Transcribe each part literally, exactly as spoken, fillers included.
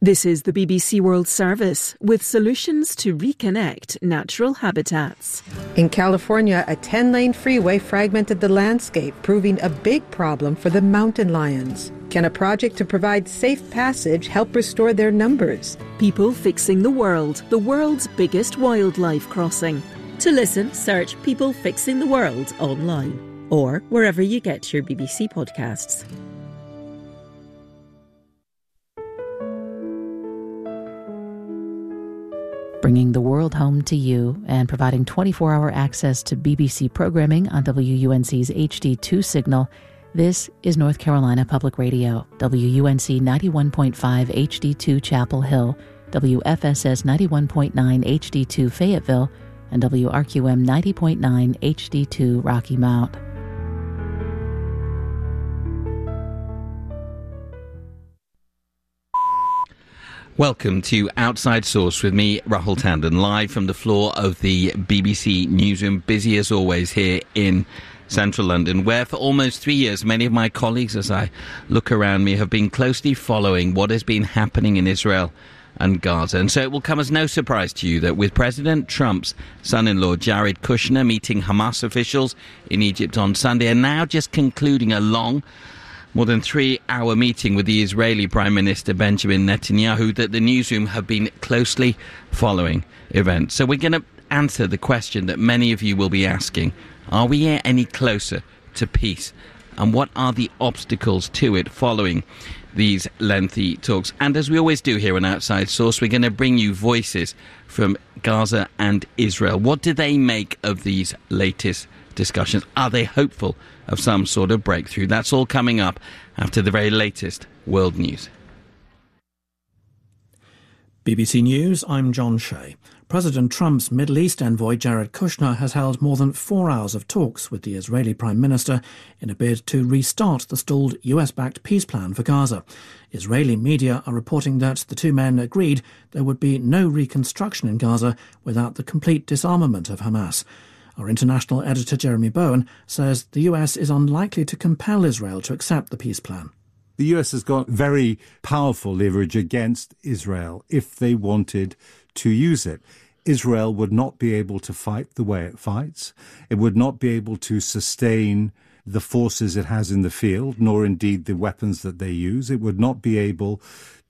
This is the B B C World Service with solutions to reconnect natural habitats. In California, a ten-lane freeway fragmented the landscape, proving a big problem for the mountain lions. Can a project to provide safe passage help restore their numbers? People Fixing the World, the world's biggest wildlife crossing. To listen, search People Fixing the World online or wherever you get your B B C podcasts. Bringing the world home to you and providing twenty-four hour access to B B C programming on W U N C's H D two signal. This is North Carolina Public Radio, W U N C ninety-one point five H D two Chapel Hill, W F S S ninety-one point nine H D two Fayetteville, and W R Q M ninety point nine H D two Rocky Mount. Welcome to Outside Source with me, Rahul Tandon, live from the floor of the B B C newsroom, busy as always here in central London, where for almost three years many of my colleagues, as I look around me, have been closely following what has been happening in Israel and Gaza. And so it will come as no surprise to you that with President Trump's son-in-law Jared Kushner meeting Hamas officials in Egypt on Sunday and now just concluding a long more than three-hour meeting with the Israeli Prime Minister Benjamin Netanyahu, that the newsroom have been closely following events. So we're going to answer the question that many of you will be asking. Are we any closer to peace? And what are the obstacles to it following these lengthy talks? And as we always do here on Outside Source, we're going to bring you voices from Gaza and Israel. What do they make of these latest discussions? Are they hopeful of some sort of breakthrough? That's all coming up after the very latest world news. B B C News, I'm John Shea. President Trump's Middle East envoy Jared Kushner has held more than four hours of talks with the Israeli Prime Minister in a bid to restart the stalled U S-backed peace plan for Gaza. Israeli media are reporting that the two men agreed there would be no reconstruction in Gaza without the complete disarmament of Hamas. Our international editor Jeremy Bowen says the U S is unlikely to compel Israel to accept the peace plan. The U S has got very powerful leverage against Israel if they wanted to use it. Israel would not be able to fight the way it fights. It would not be able to sustain the forces it has in the field, nor indeed the weapons that they use. It would not be able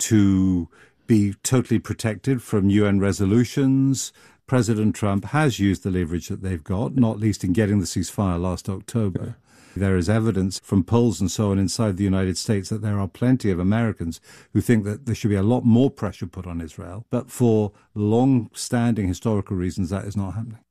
to be totally protected from U N resolutions. President Trump has used the leverage that they've got, not least in getting the ceasefire last October. There is evidence from polls and so on inside the United States that there are plenty of Americans who think that there should be a lot more pressure put on Israel. But for long-standing historical reasons, that is not happening.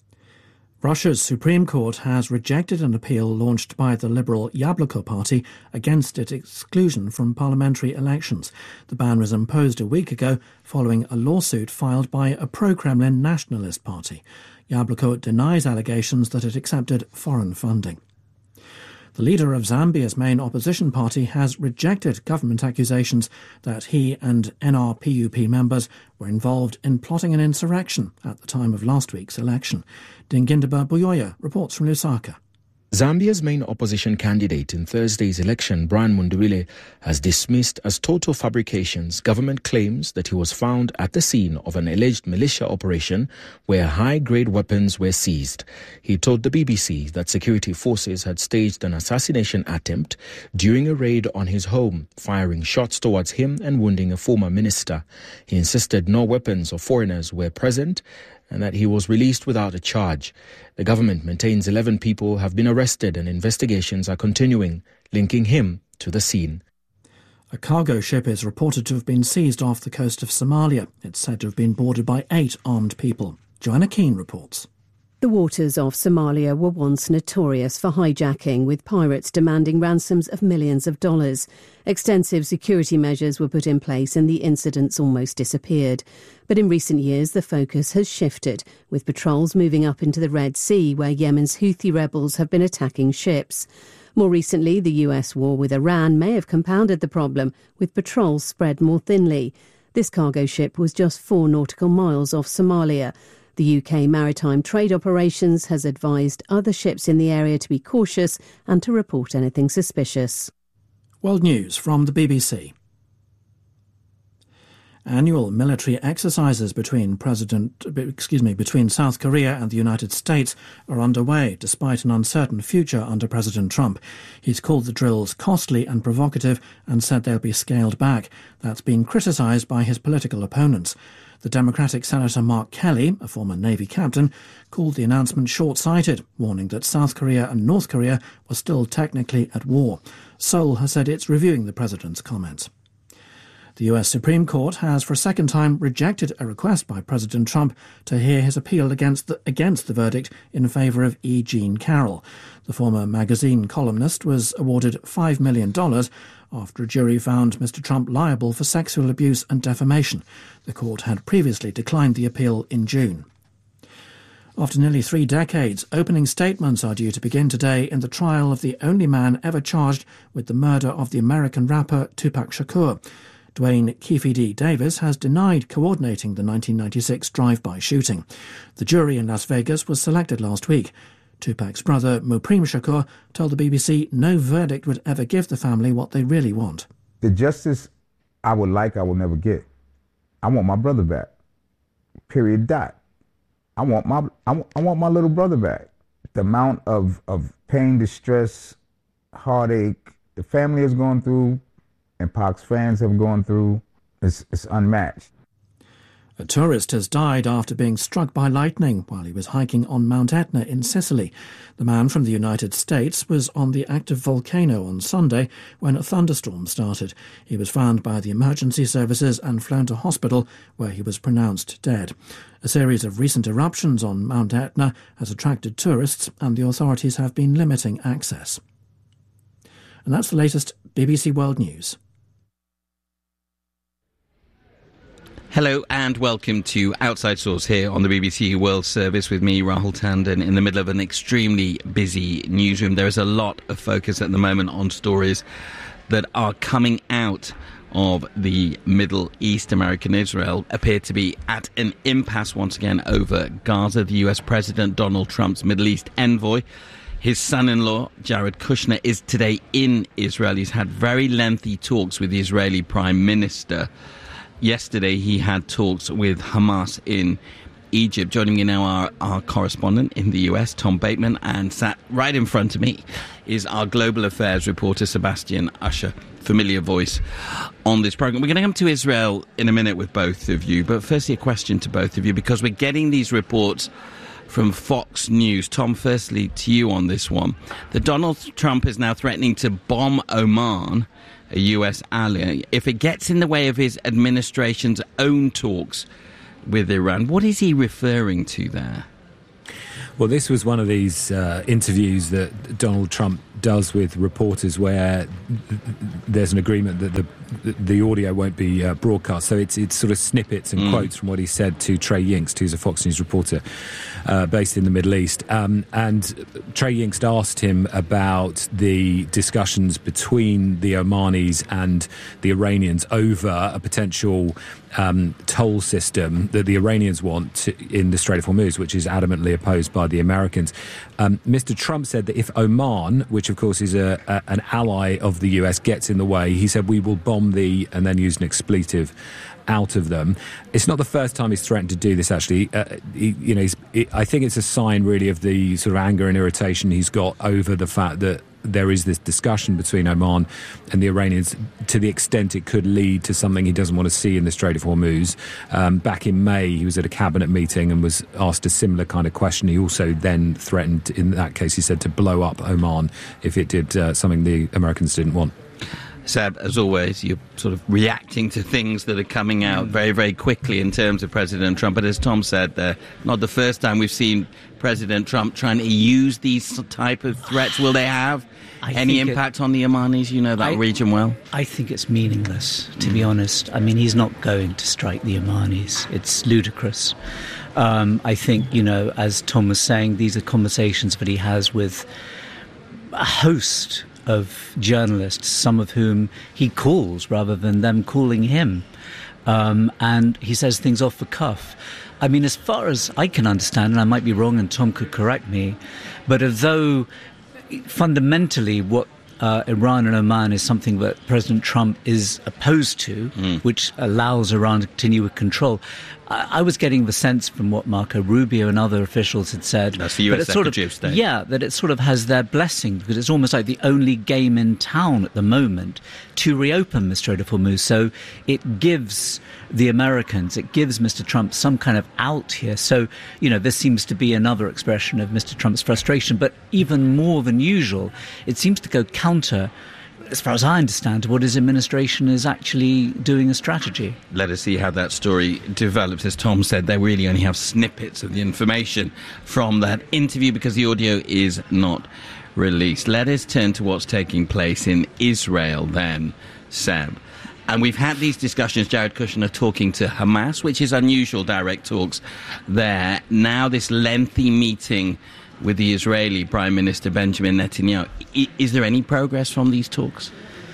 Russia's Supreme Court has rejected an appeal launched by the Liberal Yabloko Party against its exclusion from parliamentary elections. The ban was imposed a week ago following a lawsuit filed by a pro-Kremlin nationalist party. Yabloko denies allegations that it accepted foreign funding. The leader of Zambia's main opposition party has rejected government accusations that he and N R P U P members were involved in plotting an insurrection at the time of last week's election. Dingindaba Buyoya reports from Lusaka. Zambia's main opposition candidate in Thursday's election, Brian Mundubile, has dismissed as total fabrications government claims that he was found at the scene of an alleged militia operation where high-grade weapons were seized. He told the B B C that security forces had staged an assassination attempt during a raid on his home, firing shots towards him and wounding a former minister. He insisted no weapons or foreigners were present and that he was released without a charge. The government maintains eleven people have been arrested and investigations are continuing, linking him to the scene. A cargo ship is reported to have been seized off the coast of Somalia. It's said to have been boarded by eight armed people. Joanna Keane reports. The waters off Somalia were once notorious for hijacking, with pirates demanding ransoms of millions of dollars. Extensive security measures were put in place and the incidents almost disappeared. But in recent years, the focus has shifted, with patrols moving up into the Red Sea, where Yemen's Houthi rebels have been attacking ships. More recently, the U S war with Iran may have compounded the problem, with patrols spread more thinly. This cargo ship was just four nautical miles off Somalia. The U K Maritime Trade Operations has advised other ships in the area to be cautious and to report anything suspicious. World News from the B B C. Annual military exercises between President, excuse me, between South Korea and the United States are underway, despite an uncertain future under President Trump. He's called the drills costly and provocative and said they'll be scaled back. That's been criticised by his political opponents. The Democratic Senator Mark Kelly, a former Navy captain, called the announcement short-sighted, warning that South Korea and North Korea were still technically at war. Seoul has said it's reviewing the president's comments. The U S Supreme Court has for a second time rejected a request by President Trump to hear his appeal against the, against the verdict in favour of E. Jean Carroll. The former magazine columnist was awarded five million dollars after a jury found Mister Trump liable for sexual abuse and defamation. The court had previously declined the appeal in June. After nearly three decades, opening statements are due to begin today in the trial of the only man ever charged with the murder of the American rapper Tupac Shakur. Dwayne Keefe D. Davis has denied coordinating the nineteen ninety-six drive-by shooting. The jury in Las Vegas was selected last week. Tupac's brother, Muprem Shakur, told the B B C no verdict would ever give the family what they really want. The justice I would like, I will never get. I want my brother back. Period. Dot. I want my I want, I want my little brother back. The amount of, of pain, distress, heartache the family has gone through and Pac's fans have gone through is, is unmatched. A tourist has died after being struck by lightning while he was hiking on Mount Etna in Sicily. The man from the United States was on the active volcano on Sunday when a thunderstorm started. He was found by the emergency services and flown to hospital, where he was pronounced dead. A series of recent eruptions on Mount Etna has attracted tourists, and the authorities have been limiting access. And that's the latest B B C World News. Hello and welcome to Outside Source here on the B B C World Service with me, Rahul Tandon, in the middle of an extremely busy newsroom. There is a lot of focus at the moment on stories that are coming out of the Middle East. America and Israel appear to be at an impasse once again over Gaza. The U S President Donald Trump's Middle East envoy, his son-in-law, Jared Kushner, is today in Israel. He's had very lengthy talks with the Israeli Prime Minister. Yesterday, he had talks with Hamas in Egypt. Joining me now, our, our correspondent in the U S, Tom Bateman, and sat right in front of me is our global affairs reporter, Sebastian Usher, familiar voice on this programme. We're going to come to Israel in a minute with both of you, but firstly, a question to both of you, because we're getting these reports from Fox News. Tom, firstly, to you on this one. That Donald Trump is now threatening to bomb Oman, a U S ally, if it gets in the way of his administration's own talks with Iran. What is he referring to there? Well, this was one of these uh, interviews that Donald Trump does with reporters where there's an agreement that the the audio won't be uh, broadcast. So it's it's sort of snippets and mm. quotes from what he said to Trey Yingst, who's a Fox News reporter uh, based in the Middle East. Um, and Trey Yingst asked him about the discussions between the Omanis and the Iranians over a potential um, toll system that the Iranians want to, in the Strait of Hormuz, which is adamantly opposed by the Americans. Um, Mister Trump said that if Oman, which of course is a, a, an ally of the U S, gets in the way, he said we will bomb the, and then use an expletive out of them. It's not the first time he's threatened to do this, actually. Uh, he, you know, he's, it, I think it's a sign, really, of the sort of anger and irritation he's got over the fact that there is this discussion between Oman and the Iranians to the extent it could lead to something he doesn't want to see in the Strait of Hormuz. Um, back in May, he was at a cabinet meeting and was asked a similar kind of question. He also then threatened, in that case, he said, to blow up Oman if it did uh, something the Americans didn't want. Seb, as always, you're sort of reacting to things that are coming out very, very quickly in terms of President Trump. But as Tom said, uh, not the first time we've seen President Trump trying to use these type of threats. Will they have I any impact it, on the Omanis? You know that I, region well. I think it's meaningless, to mm. be honest. I mean, he's not going to strike the Omanis. It's ludicrous. Um, I think, you know, as Tom was saying, these are conversations that he has with a host of journalists, some of whom he calls rather than them calling him. Um, and he says things off the cuff. I mean, as far as I can understand, and I might be wrong and Tom could correct me, but although fundamentally what uh, Iran and Oman is something that President Trump is opposed to, mm. which allows Iran to continue with control. I, I was getting the sense from what Marco Rubio and other officials had said. That's the U S Secretary of State. Yeah, that it sort of has their blessing, because it's almost like the only game in town at the moment to reopen the Strait of Hormuz. So it gives the Americans, it gives Mister Trump some kind of out here. So, you know, this seems to be another expression of Mister Trump's frustration. But even more than usual, it seems to go counter, as far as I understand, what his administration is actually doing a strategy. Let us see how that story develops. As Tom said, they really only have snippets of the information from that interview because the audio is not released. Let us turn to what's taking place in Israel then, Seb. And we've had these discussions, Jared Kushner talking to Hamas, which is unusual, direct talks there. Now this lengthy meeting with the Israeli Prime Minister Benjamin Netanyahu. I- is there any progress from these talks?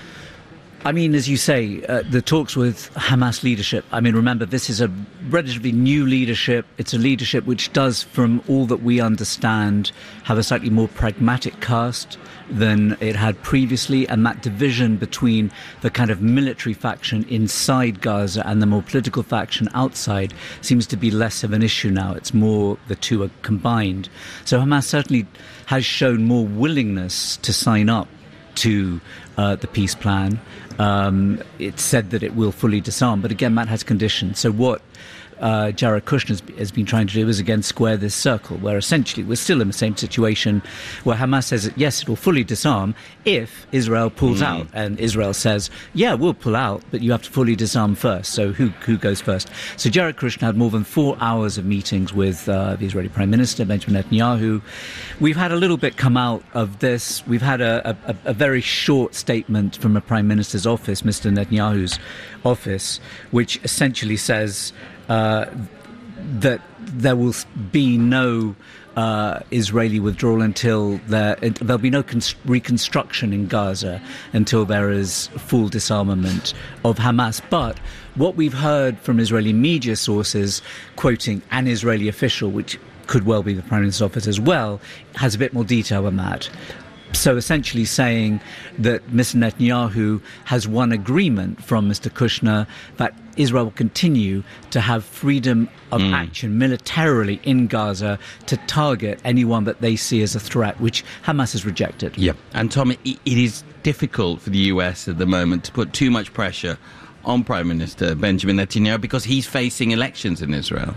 I mean, as you say, uh, the talks with Hamas leadership, I mean, remember, this is a relatively new leadership. It's a leadership which does, from all that we understand, have a slightly more pragmatic cast than it had previously. And that division between the kind of military faction inside Gaza and the more political faction outside seems to be less of an issue now. It's more the two are combined. So Hamas certainly has shown more willingness to sign up to uh, the peace plan. Um, it's said that it will fully disarm, but again, that has conditions. So what uh, Jared Kushner has been trying to do is, again, square this circle, where essentially we're still in the same situation where Hamas says that, yes, it will fully disarm if Israel pulls mm. out. And Israel says, yeah, we'll pull out, but you have to fully disarm first. So who who goes first? So Jared Kushner had more than four hours of meetings with uh, the Israeli Prime Minister, Benjamin Netanyahu. We've had a little bit come out of this. We've had a, a, a very short statement from the Prime Minister's office, Mister Netanyahu's office, which essentially says uh, that there will be no uh, Israeli withdrawal until there, there'll be no const- reconstruction in Gaza until there is full disarmament of Hamas. But what we've heard from Israeli media sources, quoting an Israeli official, which could well be the Prime Minister's office as well, has a bit more detail on that. So essentially saying that Mister Netanyahu has one agreement from Mister Kushner that Israel will continue to have freedom of mm. action militarily in Gaza to target anyone that they see as a threat, which Hamas has rejected. Yeah. And Tom, it, it is difficult for the U S at the moment to put too much pressure on Prime Minister Benjamin Netanyahu because he's facing elections in Israel.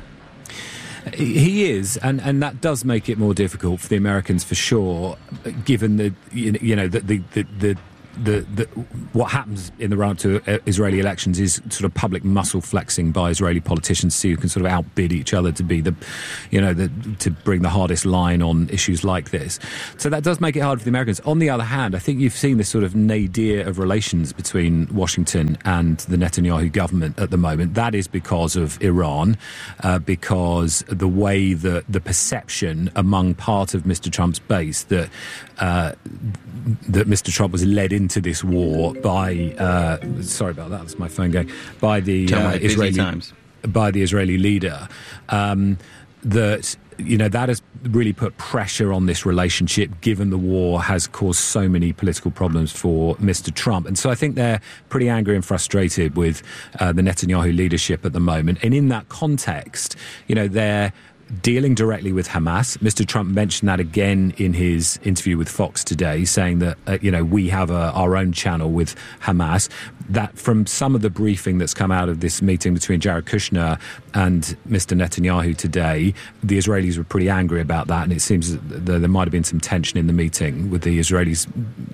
He is, and, and that does make it more difficult for the Americans for sure, given the you know the the the, the The, the, what happens in the run-up to Israeli elections is sort of public muscle flexing by Israeli politicians who can sort of outbid each other to be the, you know, the, to bring the hardest line on issues like this. So that does make it hard for the Americans. On the other hand, I think you've seen this sort of nadir of relations between Washington and the Netanyahu government at the moment. That is because of Iran, uh, because the way that the perception among part of Mister Trump's base that uh, that Mister Trump was led in into this war by uh, sorry about that, that's my phone going by the uh, Israeli times. by the Israeli leader um, that you know that has really put pressure on this relationship, given the war has caused so many political problems for Mister Trump. And so I think they're pretty angry and frustrated with uh, the Netanyahu leadership at the moment. And in that context, you know, they're dealing directly with Hamas. Mister Trump mentioned that again in his interview with Fox today, saying that, uh, you know, we have a, our own channel with Hamas. That from some of the briefing that's come out of this meeting between Jared Kushner and Mister Netanyahu today, the Israelis were pretty angry about that, and it seems that there might have been some tension in the meeting with the Israelis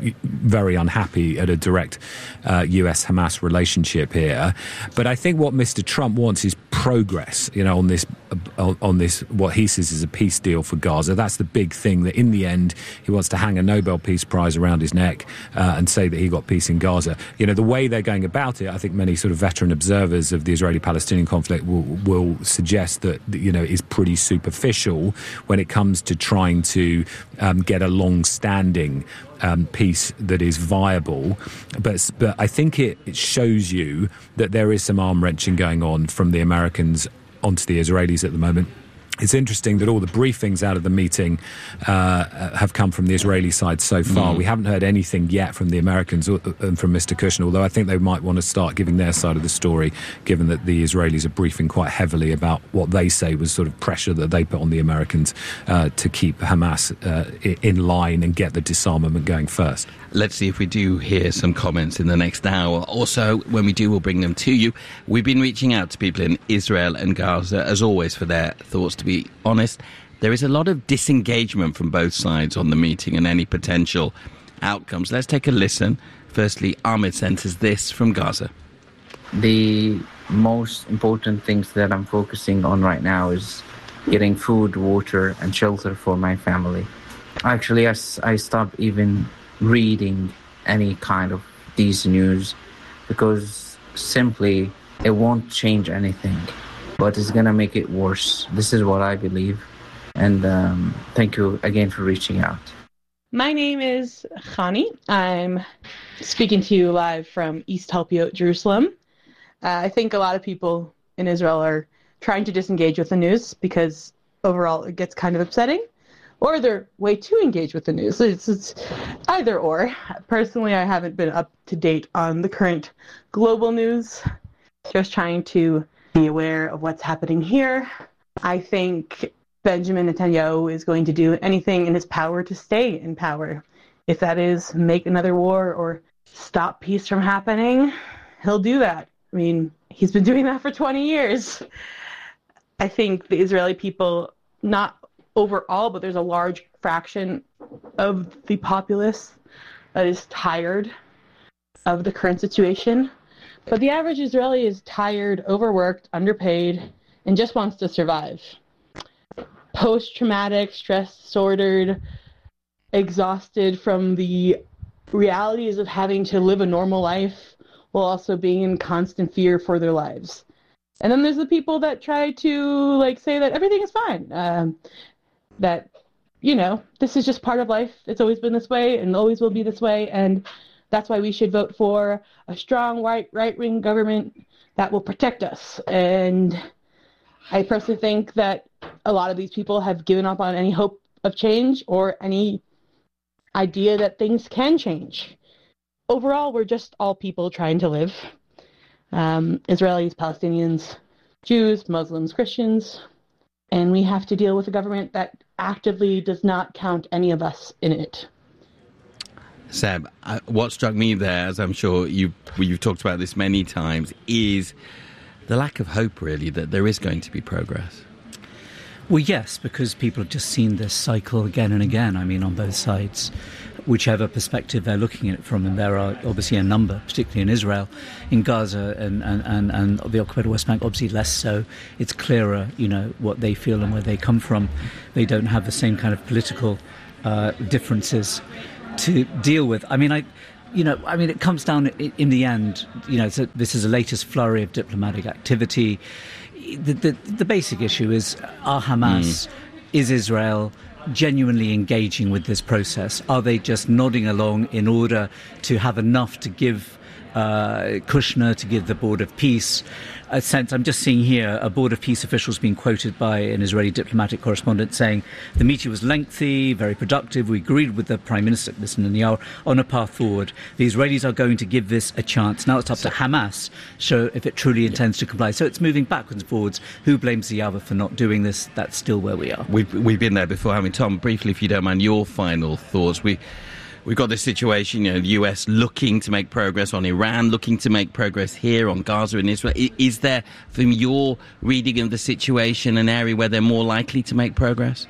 very unhappy at a direct uh, U S Hamas relationship here. But I think what Mister Trump wants is progress, you know, on this uh, on this what he says is a peace deal for Gaza. That's the big thing, that in the end he wants to hang a Nobel Peace Prize around his neck uh, and say that he got peace in Gaza. You know, the way they're going about it, I think many sort of veteran observers of the Israeli-Palestinian conflict will, will suggest that, you know, is pretty superficial when it comes to trying to um, get a long-standing Um, peace that is viable. But but I think it, it shows you that there is some arm wrenching going on from the Americans onto the Israelis at the moment. It's interesting that all the briefings out of the meeting uh, have come from the Israeli side so far. Mm. We haven't heard anything yet from the Americans or, and from Mister Kushner, although I think they might want to start giving their side of the story, given that the Israelis are briefing quite heavily about what they say was sort of pressure that they put on the Americans uh, to keep Hamas uh, in line and get the disarmament going first. Let's see if we do hear some comments in the next hour. Also, when we do, we'll bring them to you. We've been reaching out to people in Israel and Gaza, as always, for their thoughts. To be honest, there is a lot of disengagement from both sides on the meeting and any potential outcomes. Let's take a listen. Firstly, Ahmed sent us this from Gaza. The most important things that I'm focusing on right now is getting food, water, and shelter for my family. Actually, I, I stopped even reading any kind of these news because simply it won't change anything, but it's gonna make it worse. This is what I believe, and um, thank you again for reaching out. My name is Khani. I'm speaking to you live from East Helpiot, Jerusalem. Uh, I think a lot of people in Israel are trying to disengage with the news because overall it gets kind of upsetting, or they're way too engaged with the news. It's, it's either or. Personally, I haven't been up to date on the current global news, just trying to be aware of what's happening here. I think Benjamin Netanyahu is going to do anything in his power to stay in power. If that is make another war or stop peace from happening, he'll do that. I mean, he's been doing that for twenty years. I think the Israeli people, not overall, but there's a large fraction of the populace that is tired of the current situation. But the average Israeli is tired, overworked, underpaid, and just wants to survive. Post-traumatic, stress-disordered, exhausted from the realities of having to live a normal life while also being in constant fear for their lives. And then there's the people that try to like say that everything is fine. Um, that, you know, this is just part of life. It's always been this way and always will be this way. And that's why we should vote for a strong right, right-wing government that will protect us. And I personally think that a lot of these people have given up on any hope of change or any idea that things can change. Overall, we're just all people trying to live. Um, Israelis, Palestinians, Jews, Muslims, Christians, and we have to deal with a government that actively does not count any of us in it. Seb, uh, what struck me there, as I'm sure you've, you've talked about this many times, is the lack of hope, really, that there is going to be progress. Well, yes, because people have just seen this cycle again and again, I mean, on both sides, whichever perspective they're looking at it from. And there are obviously a number, particularly in Israel, in Gaza and, and, and, and the occupied West Bank, obviously less so. It's clearer, you know, what they feel and where they come from. They don't have the same kind of political uh, differences to deal with. I mean, I... You know, I mean, it comes down in the end, you know, so this is the latest flurry of diplomatic activity. The, the, the basic issue is, are Hamas, mm. is Israel genuinely engaging with this process? Are they just nodding along in order to have enough to give uh, Kushner, to give the Board of Peace a sense? I'm just seeing here a Board of Peace officials being quoted by an Israeli diplomatic correspondent saying the meeting was lengthy, very productive. We agreed with the Prime Minister Netanyahu on a path forward. The Israelis are going to give this a chance. Now it's up to Hamas show if it truly intends to comply. So it's moving backwards and forwards. Who blames the other for not doing this? That's still where we are. We've, we've been there before. I mean, Tom, briefly, if you don't mind, your final thoughts. We... We've got this situation, you know, the U S looking to make progress on Iran, looking to make progress here on Gaza and Israel. Is there, from your reading of the situation, an area where they're more likely to make progress?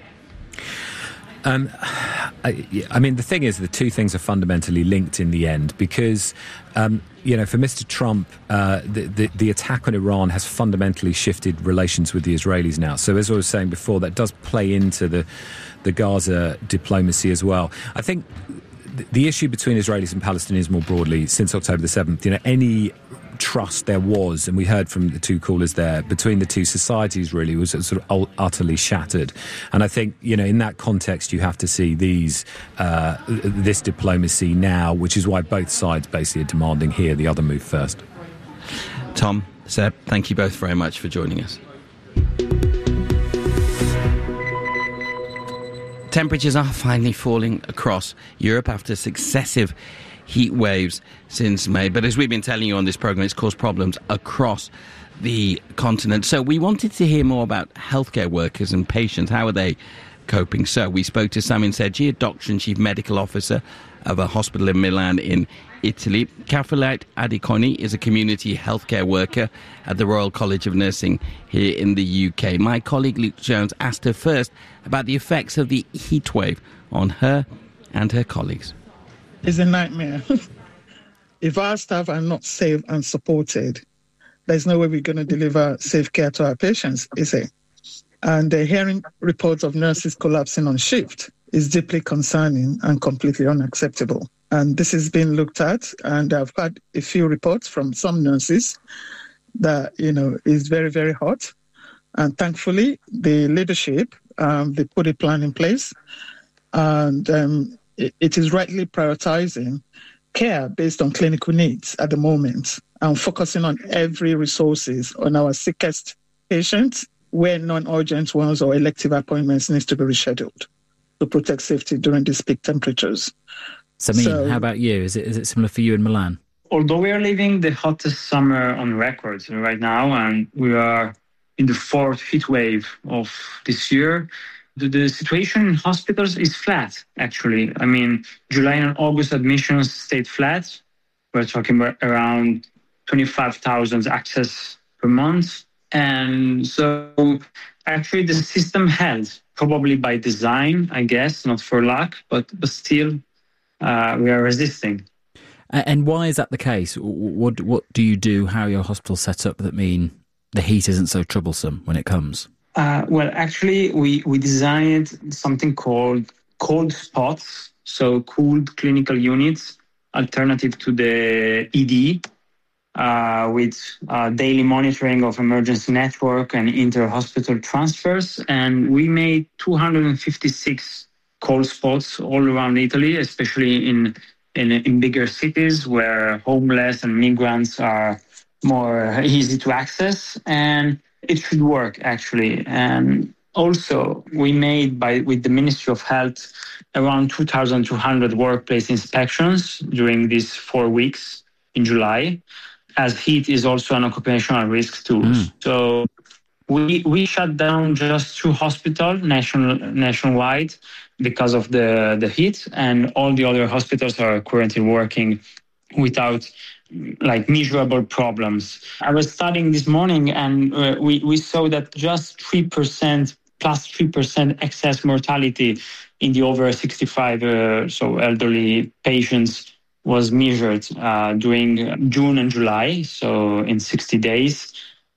Um, I, I mean, the thing is, the two things are fundamentally linked in the end because, um, you know, for Mister Trump, uh, the, the, the attack on Iran has fundamentally shifted relations with the Israelis now. So as I was saying before, that does play into the, the Gaza diplomacy as well. I think the issue between Israelis and Palestinians more broadly since October the seventh, you know, any trust there was, and we heard from the two callers there, between the two societies really was sort of utterly shattered. And I think, you know, in that context, you have to see these, uh, this diplomacy now, which is why both sides basically are demanding here the other move first. Tom, Seb, thank you both very much for joining us. Temperatures are finally falling across Europe after successive heat waves since May. But as we've been telling you on this programme, it's caused problems across the continent. So we wanted to hear more about healthcare workers and patients. How are they coping? So we spoke to Samin Sergi, a doctor and chief medical officer of a hospital in Milan in Italy. Kafilat Adikoni is a community healthcare worker at the Royal College of Nursing here in the U K. My colleague Luke Jones asked her first about the effects of the heat wave on her and her colleagues. It's a nightmare. If our staff are not safe and supported, there's no way we're going to deliver safe care to our patients, is it? And uh, hearing reports of nurses collapsing on shift is deeply concerning and completely unacceptable. And this has been looked at, and I've had a few reports from some nurses that, you know, is very, very hot. And thankfully, the leadership, um, they put a plan in place, and um, it, it is rightly prioritizing care based on clinical needs at the moment, and focusing on every resources on our sickest patients where non-urgent ones or elective appointments needs to be rescheduled to protect safety during these peak temperatures. Samin, So- how about you? Is it is it similar for you in Milan? Although we are living the hottest summer on record right now, and we are in the fourth heat wave of this year, the, the situation in hospitals is flat, actually. I mean, July and August admissions stayed flat. We're talking about around twenty-five thousand access per month. And so actually the system held, probably by design, I guess, not for luck, but, but still uh, we are resisting. A- And why is that the case? W- What what do you do? How are your hospitals set up that mean the heat isn't so troublesome when it comes? Uh, well, actually, we, we designed something called cold spots, so cooled clinical units, alternative to the E D, uh, with uh, daily monitoring of emergency network and inter-hospital transfers. And we made two hundred fifty-six cold spots all around Italy, especially in, in, in bigger cities where homeless and migrants are more easy to access. And it should work, actually. And also, we made, by with the Ministry of Health, around two thousand two hundred workplace inspections during these four weeks in July, as heat is also an occupational risk too. Mm. So we we shut down just two hospitals national, nationwide because of the, the heat, and all the other hospitals are currently working without like measurable problems. I was studying this morning, and uh, we, we saw that just three percent, plus three percent excess mortality in the over sixty-five, uh, so elderly patients, was measured uh, during June and July, so in sixty days.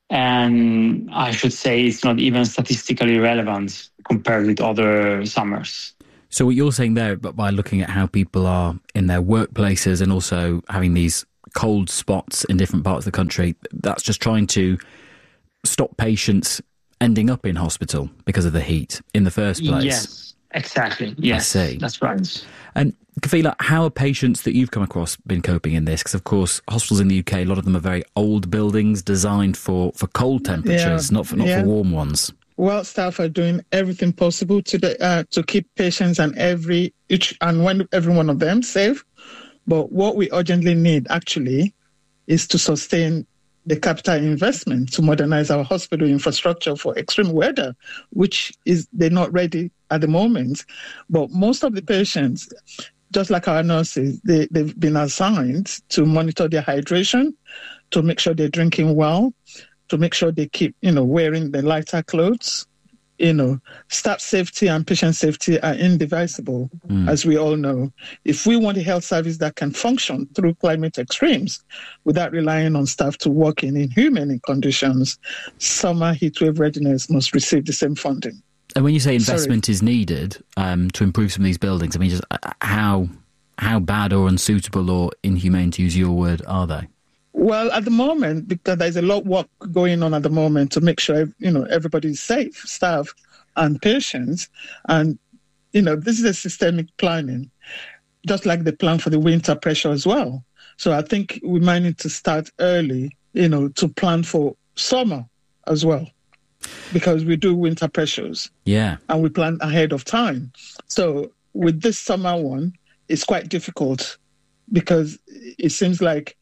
And I should say it's not even statistically relevant compared with other summers. So what you're saying there, but by looking at how people are in their workplaces and also having these cold spots in different parts of the country, that's just trying to stop patients ending up in hospital because of the heat in the first place. Yes, exactly. Yes, I see. That's right. And Kafila, how are patients that you've come across been coping in this? Because, of course, hospitals in the U K, a lot of them are very old buildings designed for, for cold temperatures, Yeah. not for not Yeah. for warm ones. Well, staff are doing everything possible to the, uh, to keep patients and every each and one every one of them safe. But what we urgently need actually is to sustain the capital investment to modernize our hospital infrastructure for extreme weather, which is they're not ready at the moment. But most of the patients, just like our nurses, they, they've been assigned to monitor their hydration, to make sure they're drinking well, to make sure they keep, you know, wearing the lighter clothes. You know, staff safety and patient safety are indivisible, mm. as we all know. If we want a health service that can function through climate extremes without relying on staff to work in inhumane conditions, summer heatwave readiness must receive the same funding. And when you say investment Sorry. is needed um, to improve some of these buildings, I mean, just uh, how how bad or unsuitable or inhumane, to use your word, are they? Well, at the moment, because there's a lot of work going on at the moment to make sure, you know, everybody's safe, staff and patients. And, you know, this is a systemic planning, just like the plan for the winter pressure as well. So I think we might need to start early, you know, to plan for summer as well. because we do winter pressures. Yeah. And we plan ahead of time. So with this summer one, it's quite difficult because it seems like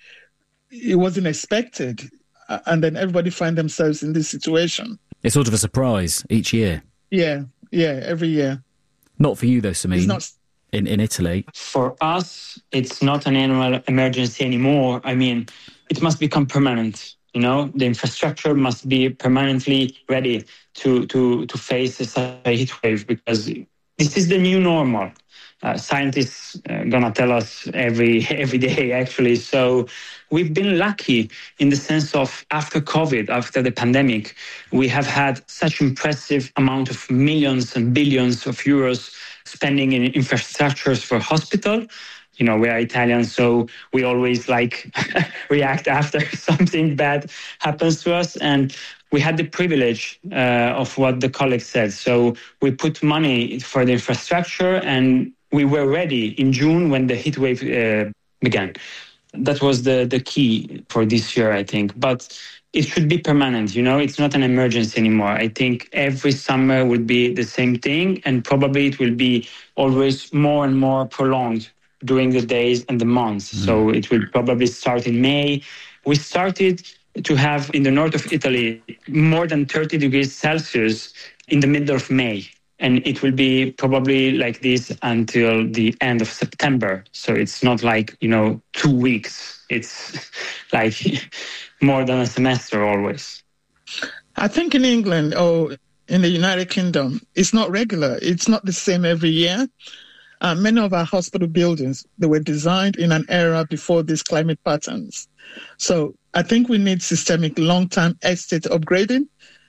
it wasn't expected. And then everybody find themselves in this situation. It's sort of a surprise each year. Yeah, yeah, every year. Not for you, though, Samin, it's not... in, in Italy. For us, it's not an annual emergency anymore. I mean, it must become permanent. You know, the infrastructure must be permanently ready to, to, to face a heat wave because this is the new normal. Uh, scientists are going to tell us every every day, actually. So we've been lucky in the sense of after COVID, after the pandemic, we have had such impressive amount of millions and billions of euros spending in infrastructures for hospital. You know, we are Italian, so we always like react after something bad happens to us. And we had the privilege uh, of what the colleague said. So we put money for the infrastructure and we were ready in June when the heat wave uh, began. That was the, the key for this year, I think. But it should be permanent, you know, it's not an emergency anymore. I think every summer will be the same thing and probably it will be always more and more prolonged during the days and the months. Mm. So it will probably start in May. We started to have in the north of Italy more than thirty degrees Celsius in the middle of May. And it will be probably like this until the end of September. So it's not like, you know, two weeks. It's like more than a semester always. I think in England or in the United Kingdom, it's not regular. It's not the same every year. Uh, many of our hospital buildings, they were designed in an era before these climate patterns. So I think we need systemic long-term estate upgrading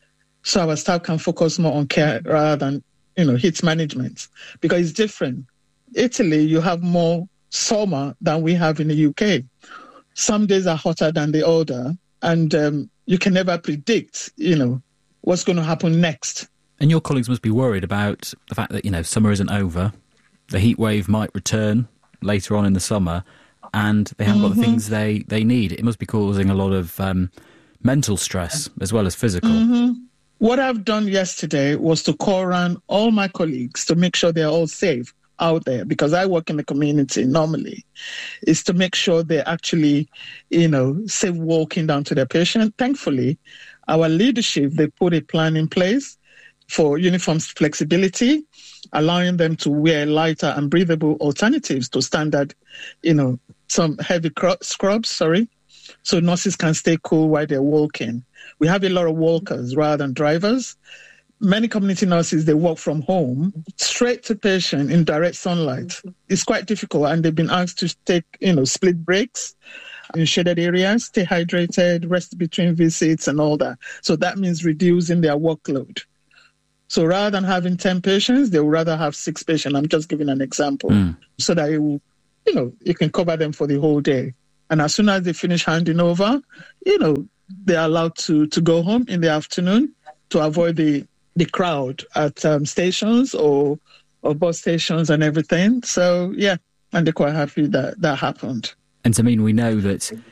so our staff can focus more on care rather than, you know, heat management, because it's different. Italy, you have more summer than we have in the U K. Some days are hotter than the other, and um, you can never predict, you know, what's going to happen next. And your colleagues must be worried about the fact that, you know, summer isn't over. The heat wave might return later on in the summer, and they haven't mm-hmm. got the things they, they need. It must be causing a lot of um, mental stress as well as physical. Mm-hmm. What I've done yesterday was to call around all my colleagues to make sure they're all safe out there, because I work in the community normally, is to make sure they're actually, you know, safe walking down to their patient. Thankfully, our leadership, they put a plan in place for uniform flexibility, allowing them to wear lighter and breathable alternatives to standard, you know, some heavy cro- scrubs, sorry, so nurses can stay cool while they're walking. We have a lot of walkers rather than drivers. Many community nurses, they work from home, straight to patient in direct sunlight. It's quite difficult, and they've been asked to take, you know, split breaks in shaded areas, stay hydrated, rest between visits and all that. So that means reducing their workload. So rather than having ten patients, they would rather have six patients. I'm just giving an example, mm. so that it will, you know, you can cover them for the whole day. And as soon as they finish handing over, you know, they're allowed to, to go home in the afternoon to avoid the, the crowd at um, stations or, or bus stations and everything. So, yeah, and they're quite happy that that happened. And Samin, we know that